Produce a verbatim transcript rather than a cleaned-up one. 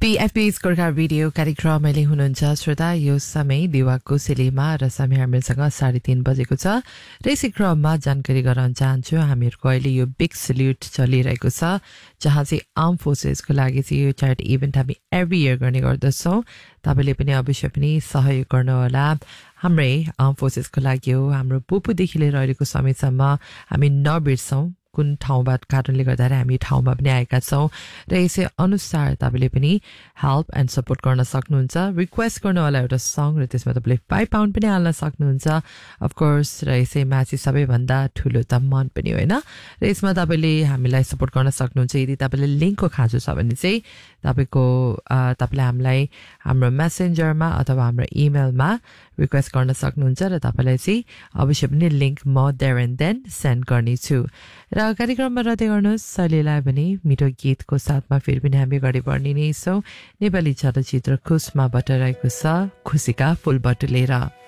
पीएफपी's Gorkha radio कार्यक्रमले हुनुहुन्छ श्रोता यो समय दिवाको सेलीमा र समय हामीसँग साढे तीन बजेको छ र यसै क्रममा जानकारी गराउन चाहन्छु हामीहरूको अहिले यो बिग सल्युट चलिरहेको छ जहाँ चाहिँ आर्म फोर्सेसको लागि चाहिँ यो चार्ट इभेन्ट हामी एभ्री इयर गर्ने गर्दछौँ तपाईँले पनि अवश्य पनि सहयोग गर्नुहोला हाम्रै आर्म फोर्सेसको लागि हो हाम्रो पुपुदेखि लिएर अहिलेको समयसम्म हामी नबिर्सौँ कुन ठाउँबाट कारणले गर्दाखेरि हामी ठाउँमा पनि आएका छौँ र यसै अनुसार तपाईँले पनि हेल्प एन्ड सपोर्ट गर्न सक्नुहुन्छ रिक्वेस्ट गर्नुहोला एउटा सङ र त्यसमा तपाईँले फाइभ पाउन्ड पनि हाल्न सक्नुहुन्छ अफकोर्स र यसैमा चाहिँ सबैभन्दा ठुलो त मन पनि होइन र यसमा तपाईँले हामीलाई सपोर्ट गर्न सक्नुहुन्छ यदि तपाईँले लिङ्कको खाँचो छ भने चाहिँ तपाईँको तपाईँले हामीलाई हाम्रो मेसेन्जरमा अथवा हाम्रो इमेलमा रिक्वेस्ट गर्न सक्नुहुन्छ र तपाईँलाई चाहिँ अवश्य पनि लिङ्क म देयर एन्ड देन सेन्ड गर्नेछु र कार्यक्रममा रहँदै गर्नुहोस् शैलीलाई पनि मिठो गीतको साथमा फेरि पनि हामी अगाडि बढ्ने नै छौँ नेपाली चलचित्र खुसमा बटुलेको छ खुसीका फुल बटुलेर